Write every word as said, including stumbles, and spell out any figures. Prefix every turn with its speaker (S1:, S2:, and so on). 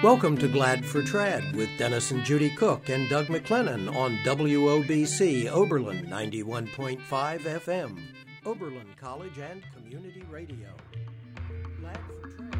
S1: Welcome to Glad for Trad with Dennis and Judy Cook and Doug McLennan on W O B C Oberlin ninety-one point five F M, Oberlin College and Community Radio. Glad for Trad.